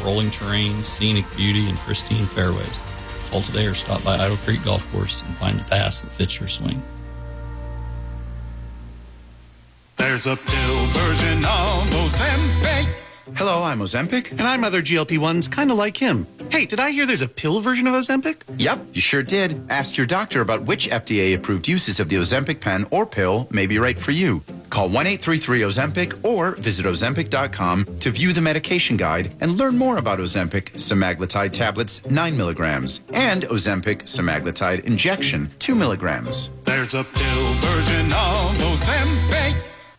rolling terrain, scenic beauty, and pristine fairways. Call today or stop by Idle Creek Golf Course and find the pass that fits your swing. There's a pill version of Ozempic. Hello, I'm Ozempic. And I'm other GLP-1s kind of like him. Hey, did I hear there's a pill version of Ozempic? Yep, you sure did. Ask your doctor about which FDA-approved uses of the Ozempic pen or pill may be right for you. Call 1-833-OZEMPIC or visit Ozempic.com to view the medication guide and learn more about Ozempic semaglutide tablets 9 milligrams and Ozempic semaglutide injection 2 milligrams. There's a pill version of Ozempic.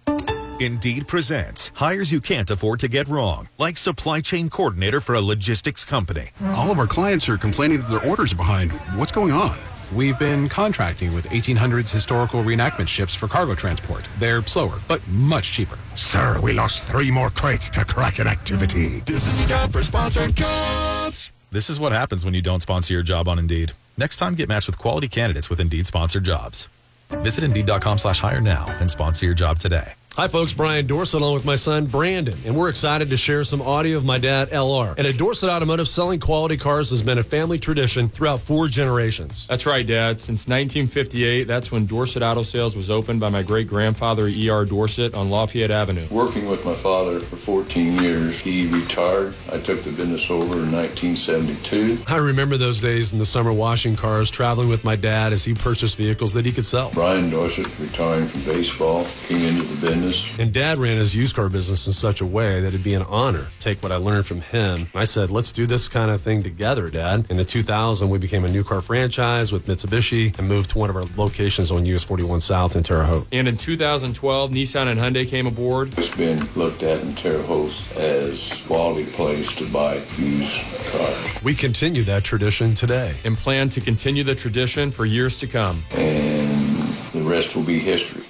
Indeed presents hires you can't afford to get wrong, like supply chain coordinator for a logistics company. All of our clients are complaining that their orders are behind. What's going on? We've been contracting with 1800s historical reenactment ships for cargo transport. They're slower, but much cheaper. Sir, we lost 3 more crates to Kraken activity. This is the job for sponsored jobs. This is what happens when you don't sponsor your job on Indeed. Next time, get matched with quality candidates with Indeed sponsored jobs. Visit Indeed.com/hire now and sponsor your job today. Hi, folks. Brian Dorsett along with my son, Brandon, and we're excited to share some audio of my dad, LR. And at Dorsett Automotive, selling quality cars has been a family tradition throughout 4 generations. That's right, Dad. Since 1958, that's when Dorsett Auto Sales was opened by my great-grandfather, E.R. Dorsett, on Lafayette Avenue. Working with my father for 14 years, he retired. I took the business over in 1972. I remember those days in the summer washing cars, traveling with my dad as he purchased vehicles that he could sell. Brian Dorsett, retiring from baseball, came into the business. And Dad ran his used car business in such a way that it'd be an honor to take what I learned from him. I said, let's do this kind of thing together, Dad. And in 2000, we became a new car franchise with Mitsubishi and moved to one of our locations on US 41 South in Terre Haute. And in 2012, Nissan and Hyundai came aboard. It's been looked at in Terre Haute as a quality place to buy used cars. We continue that tradition today. And plan to continue the tradition for years to come. And the rest will be history.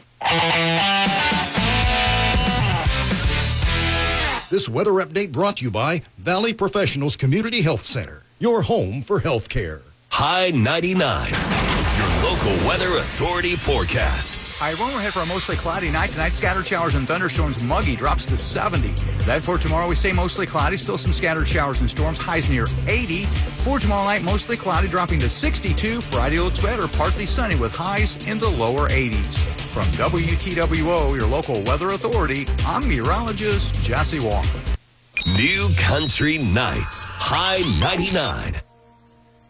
This weather update brought to you by Valley Professionals Community Health Center, your home for health care. High 99, your local weather authority forecast. Hi, everyone. We're headed for a mostly cloudy night. Tonight, scattered showers and thunderstorms. Muggy drops to 70. Then for tomorrow, we stay mostly cloudy. Still some scattered showers and storms. Highs near 80. For tomorrow night, mostly cloudy, dropping to 62. Friday looks better, partly sunny with highs in the lower 80s. From WTWO, your local weather authority, I'm meteorologist Jesse Walker. New Country Nights, High 99.